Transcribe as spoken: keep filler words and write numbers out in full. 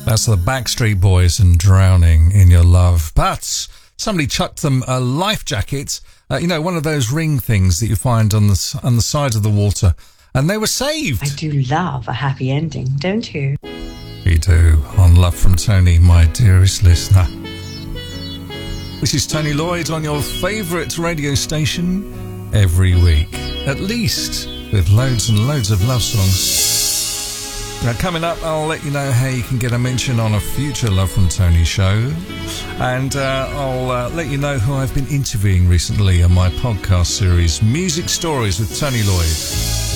That's the Backstreet Boys and Drowning in Your Love. But somebody chucked them a life jacket, uh, you know, one of those ring things that you find on the, on the side of the water, and they were saved. I do love a happy ending, don't you? You do, on Love from Tony, my dearest listener. This is Tony Lloyd on your favourite radio station every week, at least, with loads and loads of love songs. Now, coming up, I'll let you know how you can get a mention on a future Love from Tony show. And uh, I'll uh, let you know who I've been interviewing recently on my podcast series, Music Stories with Tony Lloyd.